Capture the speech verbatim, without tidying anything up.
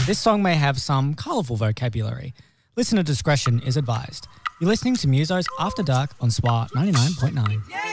this song may have some colourful vocabulary. Listener discretion is advised. You're listening to Muso's After Dark on S W R ninety-nine point nine.